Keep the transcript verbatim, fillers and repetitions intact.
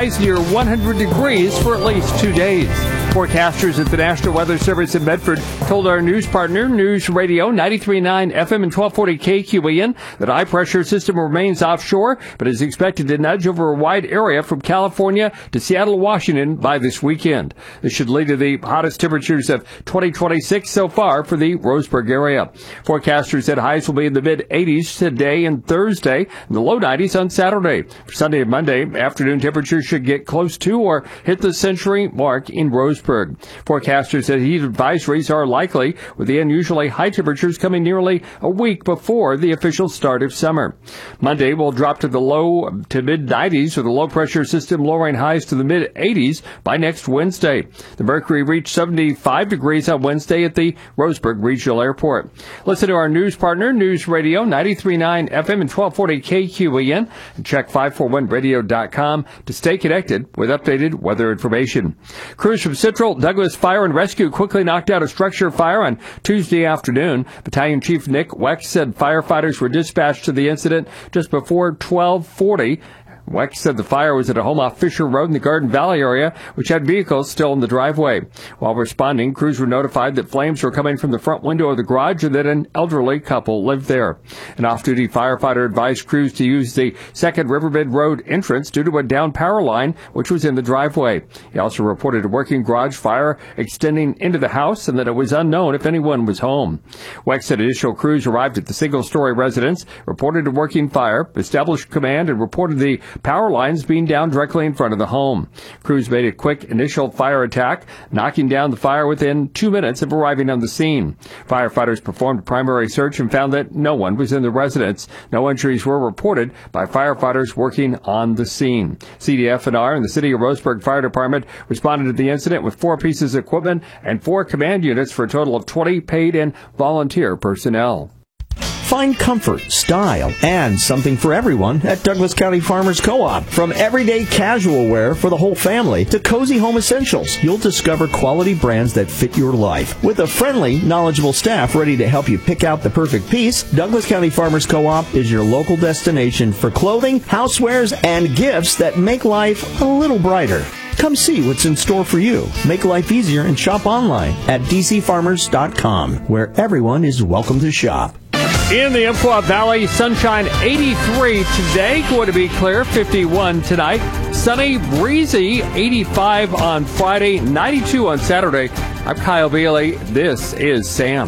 highs near one hundred degrees for at least two days. Forecasters at the National Weather Service in Medford told our news partner, News Radio ninety-three point nine F M and twelve forty K Q E N, that a high-pressure system remains offshore, but is expected to nudge over a wide area from California to Seattle, Washington by this weekend. This should lead to the hottest temperatures of twenty twenty-six so far for the Roseburg area. Forecasters said highs will be in the mid-eighties today and Thursday, and the low nineties on Saturday. For Sunday and Monday, afternoon temperatures should get close to or hit the century mark in Roseburg. Forecasters said heat advisories are likely, with the unusually high temperatures coming nearly a week before the official start of summer. Monday will drop to the low to mid-nineties, with a low-pressure system lowering highs to the mid-eighties by next Wednesday. The mercury reached seventy-five degrees on Wednesday at the Roseburg Regional Airport. Listen to our news partner, News Radio ninety-three point nine F M and twelve forty K Q E N, and check five forty-one radio dot com to stay connected with updated weather information. Crews from Central Douglas Fire and Rescue quickly knocked out a structure fire on Tuesday afternoon. Battalion Chief Nick Wex said firefighters were dispatched to the incident just before twelve forty. Wex said the fire was at a home off Fisher Road in the Garden Valley area, which had vehicles still in the driveway. While responding, crews were notified that flames were coming from the front window of the garage and that an elderly couple lived there. An off-duty firefighter advised crews to use the second Riverbend Road entrance due to a down power line, which was in the driveway. He also reported a working garage fire extending into the house and that it was unknown if anyone was home. Wex said initial crews arrived at the single-story residence, reported a working fire, established command, and reported the power lines being down directly in front of the home. Crews made a quick initial fire attack, knocking down the fire within two minutes of arriving on the scene. Firefighters performed a primary search and found that no one was in the residence. No injuries were reported by firefighters working on the scene. C D F N R and the City of Roseburg Fire Department responded to the incident with four pieces of equipment and four command units for a total of twenty paid and volunteer personnel. Find comfort, style, and something for everyone at Douglas County Farmers Co-op. From everyday casual wear for the whole family to cozy home essentials, you'll discover quality brands that fit your life. With a friendly, knowledgeable staff ready to help you pick out the perfect piece, Douglas County Farmers Co-op is your local destination for clothing, housewares, and gifts that make life a little brighter. Come see what's in store for you. Make life easier and shop online at d c farmers dot com, where everyone is welcome to shop. In the Umpqua Valley, sunshine eighty-three today, going to be clear, fifty-one tonight. Sunny, breezy, eighty-five on Friday, ninety-two on Saturday. I'm Kyle Bailey. This is Sam.